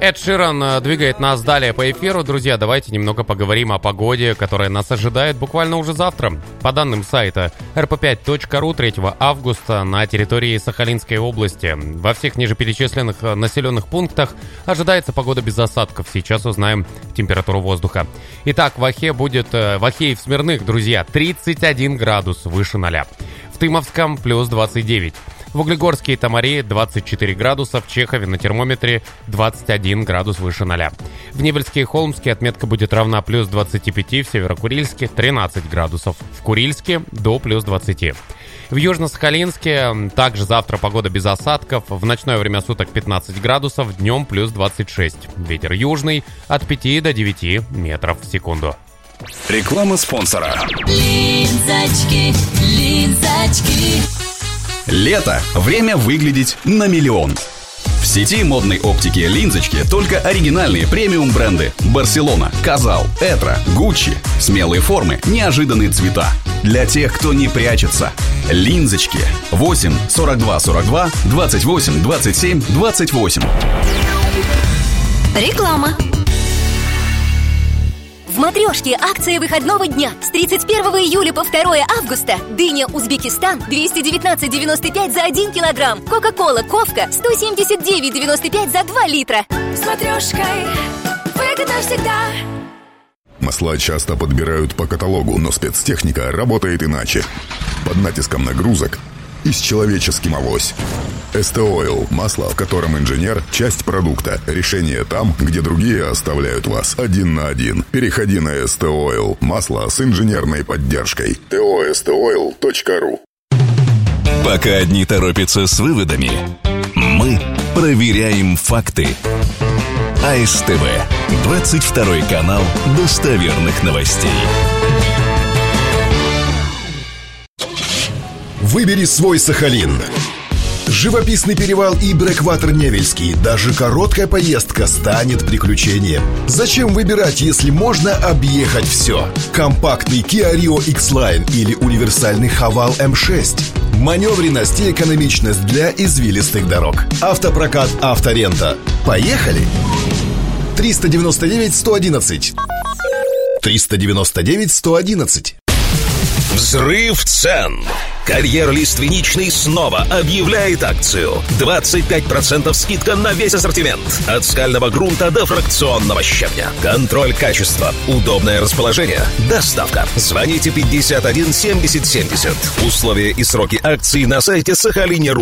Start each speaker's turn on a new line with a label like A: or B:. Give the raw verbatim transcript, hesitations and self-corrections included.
A: Эд Ширан двигает нас далее по эфиру. Друзья, давайте немного поговорим о погоде, которая нас ожидает буквально уже завтра. По данным сайта эр пэ пять точка ру, третьего августа на территории Сахалинской области во всех нижеперечисленных населенных пунктах ожидается погода без осадков. Сейчас узнаем температуру воздуха. Итак, в Охе будет, в Охе и в Смирных, друзья, тридцать один градус выше ноля. В Тымовском плюс двадцать девять. В Углегорске и Тамаре двадцать четыре градуса, в Чехове на термометре двадцать один градус выше ноля. В Невельске и Холмске отметка будет равна плюс двадцати пяти, в Северо-Курильске тринадцать градусов, в Курильске до плюс двадцати. В Южно-Сахалинске также завтра погода без осадков, в ночное время суток пятнадцать градусов, днем плюс двадцать шесть. Ветер южный от пяти до девяти метров в секунду.
B: Реклама спонсора.
C: Линзочки, линзочки.
B: Лето. Время выглядеть на миллион. В сети модной оптики «Линзочки» только оригинальные премиум бренды: Барселона, Казал, Этро, Гуччи. Смелые формы, неожиданные цвета. Для тех, кто не прячется. «Линзочки». восемь сорок два сорок два двадцать восемь двадцать семь двадцать восемь.
C: Реклама. В «Матрешке» акция выходного дня с тридцать первого июля по второго августа. Дыня «Узбекистан» двести девятнадцать девяносто пять за один килограмм. Кока-кола «Ковка» сто семьдесят девять девяносто пять за два литра. С «Матрешкой» выгодно всегда.
D: Масла часто подбирают по каталогу, но спецтехника работает иначе. Под натиском нагрузок и с человеческим авось. эс тэ Oil – масло, в котором инженер – часть продукта. Решение там, где другие оставляют вас один на один. Переходи на эс тэ Oil – масло с инженерной поддержкой. тэ о эс тэ ойл точка ру.
E: Пока одни торопятся с выводами, мы проверяем факты. а эс тэ вэ – двадцать второй канал достоверных новостей.
F: Выбери свой Сахалин. Живописный перевал и брэкватер Невельский. Даже короткая поездка станет приключением. Зачем выбирать, если можно объехать все? Компактный Kia Rio X-Line или универсальный Haval эм шесть. Маневренность и экономичность для извилистых дорог. Автопрокат «Авторента». Поехали! триста девяносто девять сто одиннадцать. триста девяносто девять сто одиннадцать.
E: Взрыв цен. Карьер Лиственничный снова объявляет акцию. двадцать пять процентов скидка на весь ассортимент. От скального грунта до фракционного щебня. Контроль качества, удобное расположение, доставка. Звоните пятьдесят один семьдесят семьдесят. Условия и сроки акции на сайте Сахалине точка ру.